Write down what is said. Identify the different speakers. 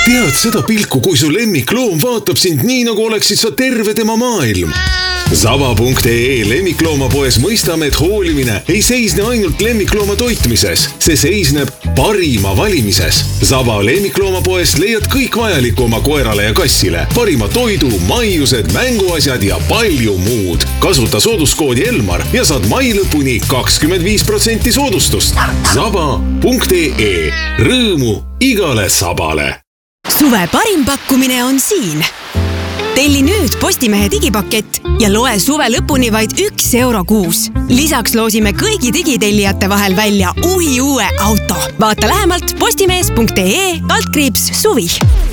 Speaker 1: Tead seda pilku, kui su lemmikloom vaatab sind nii, nagu oleksid sa terve tema maailm. Saba.ee lemmikloomapoes mõistame, et hoolimine ei seisne ainult lemmiklooma toitmises. See seisneb parima valimises. Saba lemmikloomapoest leiad kõik vajaliku oma koerale ja kassile. Parima toidu, maiused, mänguasjad ja palju muud. Kasuta sooduskoodi Elmar ja saad mai lõpuni 25% soodustust. Saba.ee. Rõõmu igale sabale.
Speaker 2: Suve parim pakkumine on siin. Telli nüüd Postimehe digipakett ja loe suve lõpuni vaid €1 kuus. Lisaks loosime kõigi digitellijate vahel välja uue auto. Vaata lähemalt postimees.ee/suvi.